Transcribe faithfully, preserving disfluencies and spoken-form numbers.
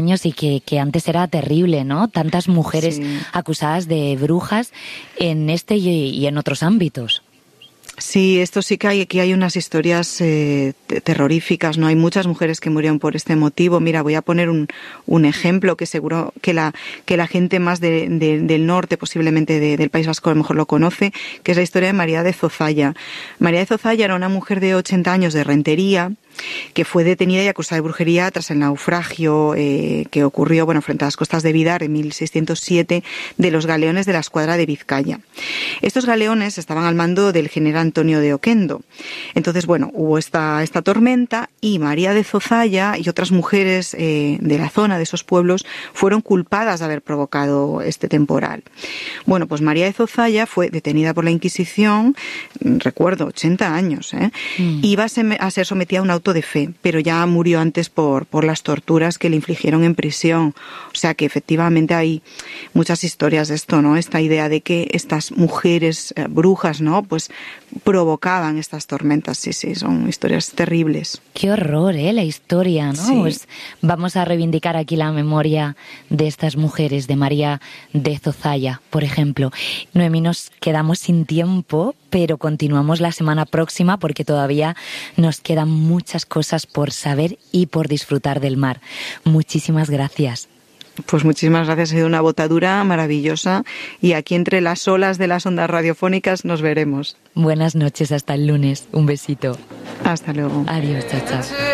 años y que, que antes era terrible, ¿no? Tantas mujeres Sí. acusadas de brujas en este y, y en otros ámbitos. Sí, esto sí que hay, aquí hay unas historias eh, terroríficas, ¿no? Hay muchas mujeres que murieron por este motivo. Mira, voy a poner un, un ejemplo que seguro que la, que la gente más de, de, del norte, posiblemente de, del País Vasco, a lo mejor lo conoce, que es la historia de María de Zozaya. María de Zozaya era una mujer de ochenta años de Rentería, que fue detenida y acusada de brujería tras el naufragio eh, que ocurrió, bueno, frente a las costas de Bidar en mil seiscientos siete de los galeones de la escuadra de Vizcaya. Estos galeones estaban al mando del general Antonio de Oquendo. Entonces, bueno, hubo esta, esta tormenta y María de Zozaya y otras mujeres eh, de la zona, de esos pueblos, fueron culpadas de haber provocado este temporal. Bueno, pues María de Zozaya fue detenida por la Inquisición, recuerdo, ochenta años, ¿eh? Mm. Iba a ser, a ser sometida a un auto de fe, pero ya murió antes por, por las torturas que le infligieron en prisión. O sea que efectivamente hay muchas historias de esto, ¿no? Esta idea de que estas mujeres eh, brujas, ¿no? Pues provocaban estas tormentas. Sí, sí, son historias terribles. Qué horror, ¿eh? La historia, ¿no? Sí. Pues vamos a reivindicar aquí la memoria de estas mujeres, de María de Zozaya, por ejemplo. Noemí, nos quedamos sin tiempo, pero continuamos la semana próxima porque todavía nos quedan muchas cosas por saber y por disfrutar del mar. Muchísimas gracias. Pues muchísimas gracias, ha sido una botadura maravillosa y aquí entre las olas de las ondas radiofónicas nos veremos. Buenas noches, hasta el lunes. Un besito. Hasta luego. Adiós, chao, chao.